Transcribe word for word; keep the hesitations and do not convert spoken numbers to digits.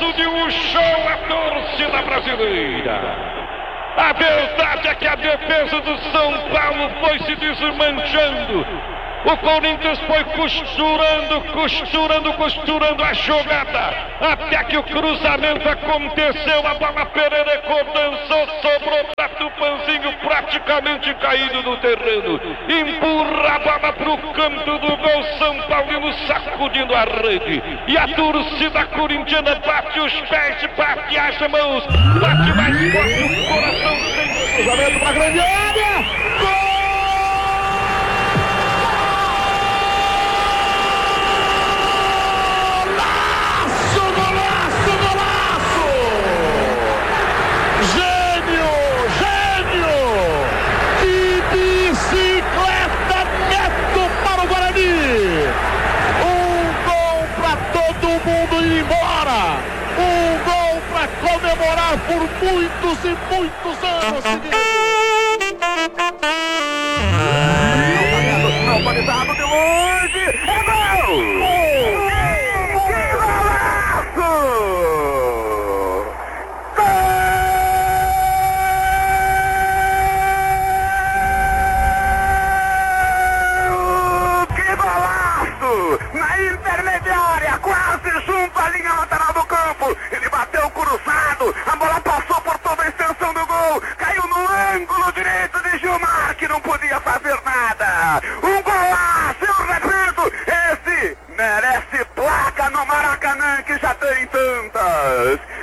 isso de um show a torcida brasileira. A verdade é que a defesa do São Paulo foi se desmanchando. O Corinthians foi costurando, costurando, costurando a jogada, até que o cruzamento aconteceu, a bola Pereira dançou, sobrou para Tupanzinho, praticamente caído no terreno, empurra a bola para o canto do gol, São Paulino sacudindo a rede, e a torcida corintiana bate os pés, bate as mãos, bate mais forte o coração, sem cruzamento para a grande área, gol! Embora! Um gol para comemorar por muitos e muitos anos seguidos! Autorizado de longe! É gol! Que golaço! Gol! Que golaço! Na intermediária, quase junto à linha lateral do campo, ele bateu cruzado, a bola passou por toda a extensão do gol, caiu no ângulo direito de Gilmar, que não podia fazer nada. Um golaço, eu repito, esse merece placa no Maracanã, que já tem tantas.